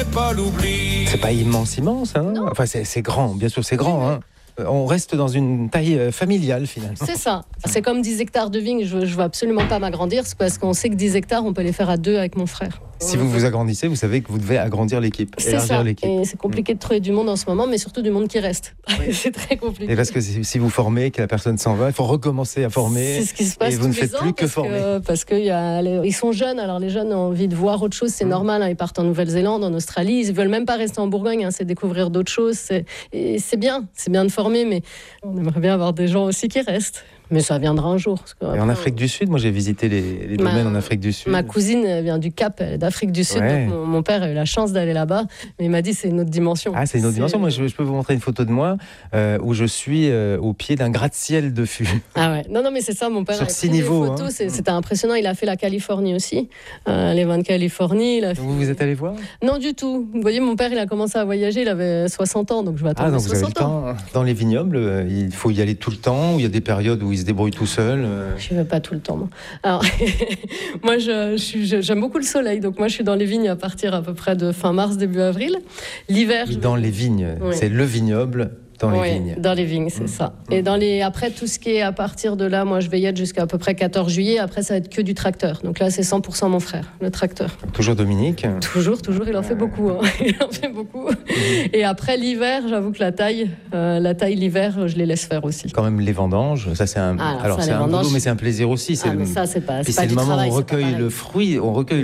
n'est pas l'oubli. C'est pas immense, hein. Enfin, c'est grand, bien sûr, c'est grand, hein. On reste dans une taille familiale, finalement. C'est ça. C'est comme 10 hectares de vignes, je ne veux absolument pas m'agrandir, c'est parce qu'on sait que 10 hectares, on peut les faire à 2 avec mon frère. Si vous vous agrandissez, vous savez que vous devez agrandir l'équipe, élargir l'équipe. Et c'est compliqué de trouver du monde en ce moment, mais surtout du monde qui reste. Oui. C'est très compliqué. Et parce que si vous formez, que la personne s'en va, il faut recommencer à former. C'est ce qui se passe et vous ne faites plus que former. Parce qu'ils sont jeunes, alors les jeunes ont envie de voir autre chose, c'est normal. Hein, ils partent en Nouvelle-Zélande, en Australie, ils ne veulent même pas rester en Bourgogne, hein, c'est découvrir d'autres choses. Et c'est bien de former, mais on aimerait bien avoir des gens aussi qui restent. Mais ça viendra un jour. Et en Afrique du Sud, moi j'ai visité les domaines en Afrique du Sud. Ma cousine elle vient du Cap, d'Afrique du Sud. Ouais. Donc mon père a eu la chance d'aller là-bas, mais il m'a dit c'est une autre dimension. Ah, c'est une autre dimension. Moi je peux vous montrer une photo de moi où je suis au pied d'un gratte-ciel de fût. Ah ouais, non mais c'est ça, mon père sur a 6 pris niveaux. Des photos, c'était impressionnant. Il a fait la Californie aussi, les vins de Californie. Vous êtes allé voir? Non du tout. Vous voyez, mon père il a commencé à voyager, il avait 60 ans, donc je vais attendre 60 ans. Vous avez le temps. Dans les vignobles, il faut y aller tout le temps, ou il y a des périodes où il se débrouille tout seul. Je ne vais pas tout le temps. Moi. Alors, moi, j'aime beaucoup le soleil. Donc, moi, je suis dans les vignes à partir à peu près de fin mars, début avril. L'hiver. Dans les vignes. Oui. C'est le vignoble. Dans les vignes. Dans les vignes, c'est ça. Et après, tout ce qui est à partir de là, moi, je vais y être jusqu'à à peu près 14 juillet. Après, ça va être que du tracteur. Donc là, c'est 100% mon frère, le tracteur. Toujours Dominique? Toujours. Il en fait beaucoup. Hein. Il en fait beaucoup. Et après, l'hiver, j'avoue que la taille, l'hiver, je les laisse faire aussi. Quand même, les vendanges, ça, c'est un boulot, mais c'est un plaisir aussi. Mais ça, c'est pas. Puis c'est le moment où on recueille le fruit,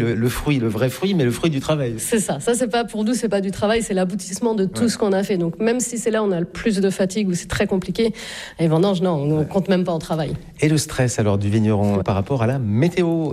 le vrai fruit, mais le fruit du travail. C'est ça. Ça, c'est pas pour nous, c'est pas du travail, c'est l'aboutissement de tout ce qu'on a fait. Donc, même si c'est là, on a le plus de fatigue, où c'est très compliqué. Les vendanges, non, on ne compte même pas en travail. Et le stress alors du vigneron par rapport à la météo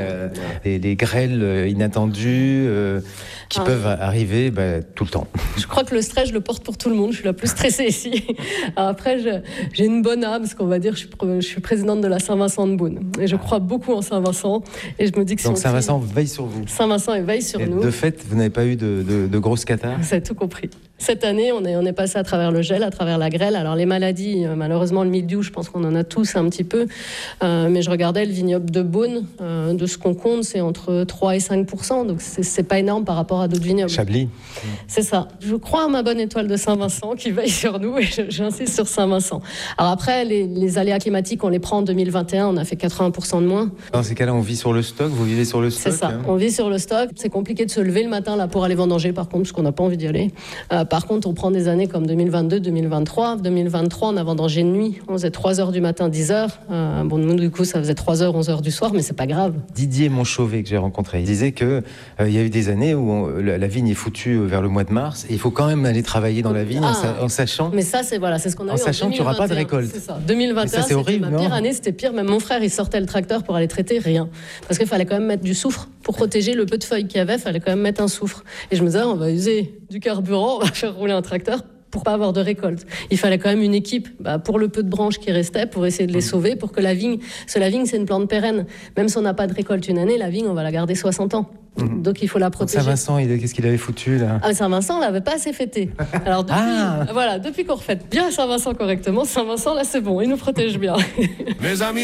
et les grêles inattendues qui peuvent arriver tout le temps. Je crois que le stress, je le porte pour tout le monde. Je suis la plus stressée ici. Alors après, j'ai une bonne âme, parce qu'on va dire, je suis présidente de la Saint-Vincent de Beaune. Et je crois beaucoup en Saint-Vincent. Et je me dis que donc Saint-Vincent veille sur vous. Saint-Vincent veille sur nous. De fait, vous n'avez pas eu de grosses cathars? Vous avez tout compris. Cette année, on est passé à travers le gel, à travers la grêle. Alors les maladies, malheureusement le mildiou, je pense qu'on en a tous un petit peu. Mais je regardais le vignoble de Beaune, de ce qu'on compte, c'est entre 3 et 5%. Donc c'est pas énorme par rapport à d'autres vignobles. Chablis. C'est ça. Je crois à ma bonne étoile de Saint-Vincent qui veille sur nous et j'insiste sur Saint-Vincent. Alors après, les aléas climatiques, on les prend en 2021, on a fait 80% de moins. Dans ces cas-là, on vit sur le stock, vous vivez sur le stock? C'est ça, on vit sur le stock. C'est compliqué de se lever le matin là, pour aller vendanger, par contre, parce qu'on n'a pas envie d'y aller. Par contre, on prend des années comme 2022, 2023. 2023, on a vendangé de nuit. On faisait 3h du matin, 10h. Nous, du coup, ça faisait 3h, 11h du soir, mais c'est pas grave. Didier Monchauvet, que j'ai rencontré, il disait qu'il y a eu des années où la vigne est foutue vers le mois de mars, et il faut quand même aller travailler dans la vigne en sachant... Mais ça, c'est ce qu'on a eu en sachant qu'il n'y aura pas de récolte. C'est ça. 2021, c'est horrible, ma pire année, c'était pire. Même mon frère, il sortait le tracteur pour aller traiter, rien. Parce qu'il fallait quand même mettre du soufre. Pour protéger le peu de feuilles qu'il y avait, il fallait quand même mettre un soufre. Et je me disais, on va user du carburant, on va faire rouler un tracteur pour pas avoir de récolte. Il fallait quand même une équipe pour le peu de branches qui restaient, pour essayer de les sauver, pour que la vigne... Parce que la vigne, c'est une plante pérenne. Même si on n'a pas de récolte une année, la vigne, on va la garder 60 ans. Donc il faut la protéger. Saint-Vincent, qu'est-ce qu'il avait foutu là? Saint-Vincent, on l'avait pas assez fêté. Alors depuis qu'on refête bien Saint-Vincent correctement, Saint-Vincent, là c'est bon, il nous protège bien. Mes amis.